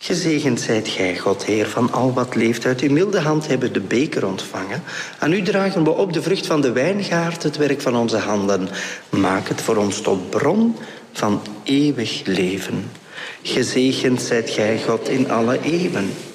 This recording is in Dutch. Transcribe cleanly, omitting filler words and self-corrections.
Gezegend zijt gij, God, Heer van al wat leeft. Uit uw milde hand hebben de beker ontvangen. Aan u dragen we op de vrucht van de wijngaard, het werk van onze handen. Maak het voor ons tot bron van eeuwig leven. Gezegend zijt gij, God, in alle eeuwen.